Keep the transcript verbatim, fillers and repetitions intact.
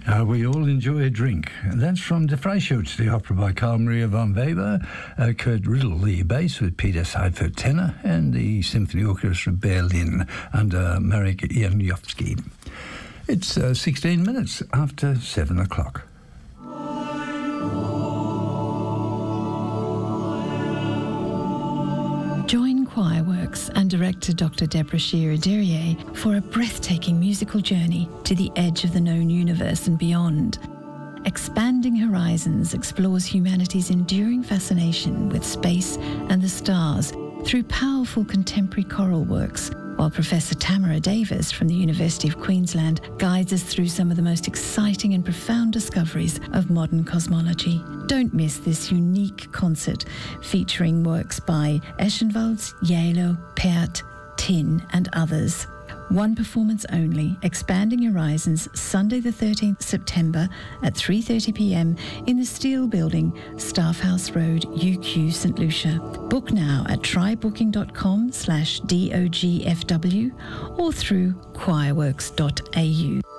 Uh, we all enjoy a drink. And that's from De Freischütz, the opera by Carl Maria von Weber, uh, Kurt Riddle, the bass with Peter Seifert tenor, and the Symphony Orchestra Berlin under Marek Jerniowski. It's uh, sixteen minutes after seven o'clock. Join Choirworks and director Doctor Deborah Shearer-Derrier for a breathtaking musical journey to the edge of the known universe and beyond. Expanding Horizons explores humanity's enduring fascination with space and the stars through powerful contemporary choral works, while Professor Tamara Davis from the University of Queensland guides us through some of the most exciting and profound discoveries of modern cosmology. Don't miss this unique concert featuring works by Eschenwalds, Yalo, Pärt, Tin and others. One performance only, Expanding Horizons, Sunday the thirteenth of September at three thirty p m in the Steel Building, Staff House Road, U Q, St Lucia. Book now at trybooking.com slash DOGFW or through choirworks dot A U.